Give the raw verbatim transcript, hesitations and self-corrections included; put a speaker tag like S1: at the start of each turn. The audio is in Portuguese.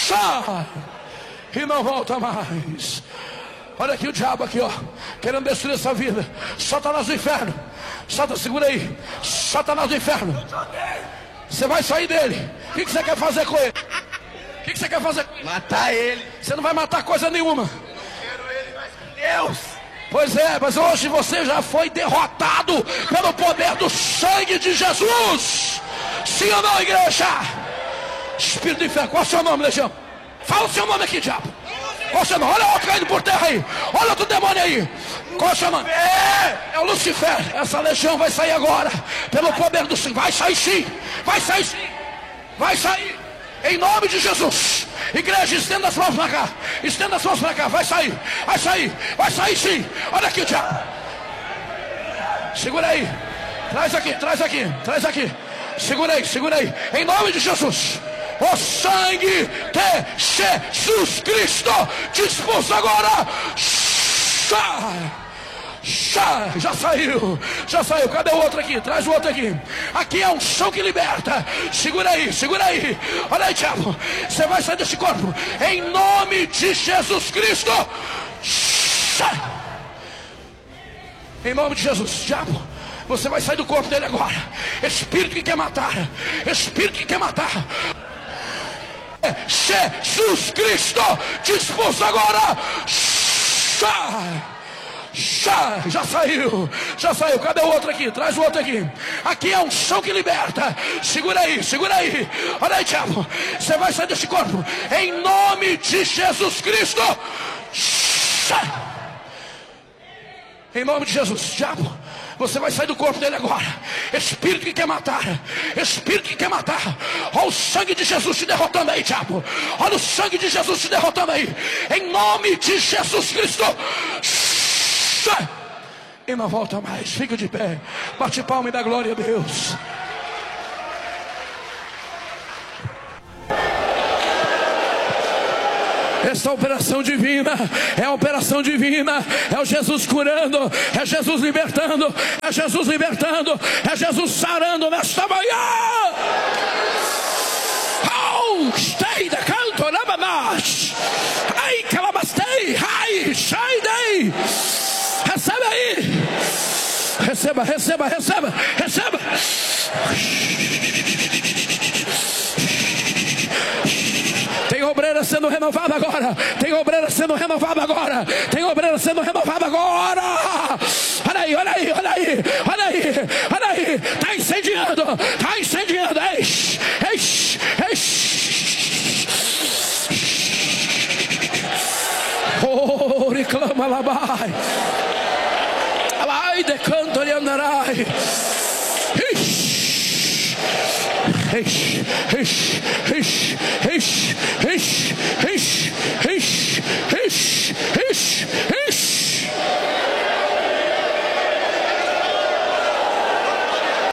S1: sai e não volta mais. Olha aqui o diabo aqui, ó, querendo destruir essa vida. Satanás do inferno, Satanás, segura aí. Satanás do inferno, você vai sair dele. O que, que você quer fazer com ele? O que, que você quer fazer com ele?
S2: Matar ele.
S1: Você não vai matar coisa nenhuma.
S2: Eu não quero ele mais com Deus.
S1: Pois é, mas hoje você já foi derrotado pelo poder do sangue de Jesus. Sim ou não, igreja? Espírito do inferno, qual é o seu nome, legião? Fala o seu nome aqui, diabo. Qual é o seu nome? Olha outro caindo por terra aí. Olha outro demônio aí. Qual é o seu nome? É o Lucifer. Essa legião vai sair agora pelo poder do sangue. Vai sair sim. Vai sair sim. Vai sair. Em nome de Jesus. Igreja, estenda as mãos para cá. Estenda as mãos para cá. Vai sair. Vai sair. Vai sair sim. Olha aqui o diabo. Segura aí. Traz aqui, traz aqui, traz aqui. Segura aí, segura aí. Em nome de Jesus. O sangue de Jesus Cristo te expulsa agora. Sai. Sai. Já saiu. Já saiu. Cadê o outro aqui? Traz o outro aqui. Aqui é um chão que liberta. Segura aí, segura aí. Olha aí, diabo. Você vai sair desse corpo. Em nome de Jesus Cristo. Sai. Em nome de Jesus. Diabo, você vai sair do corpo dele agora. Espírito que quer matar. Espírito que quer matar. Jesus Cristo te expulsa agora. Sai. Sai. Já saiu. Já saiu. Cadê o outro aqui? Traz o outro aqui. Aqui é um chão que liberta. Segura aí, segura aí. Olha aí, diabo. Você vai sair desse corpo. Em nome de Jesus Cristo. Sai. Em nome de Jesus. Diabo, você vai sair do corpo dele agora. Espírito que quer matar. Espírito que quer matar. Olha o sangue de Jesus te derrotando aí, diabo. Olha o sangue de Jesus te derrotando aí. Em nome de Jesus Cristo. Sai. E não volta mais. Fica de pé. Bate palma e dá glória a Deus. Essa operação divina é a operação divina. É o Jesus curando, é Jesus libertando, é Jesus libertando, é Jesus sarando nesta manhã. Oh, stay da canto, nabamash. Ai, calabastei, ai, sai daí. Recebe aí. Receba, receba, receba, receba. Tem obreira sendo renovada agora. Tem obreira sendo renovada agora. Tem obreira sendo renovada agora. Olha aí, olha aí, olha aí, olha aí, olha aí. Está incendiando, está incendiando. Eish, eish, eish. Oh, reclama labai. Alai de canto e andarai. Eish, eish, eish, eish, eish, eish, eish, eish, eish, eish.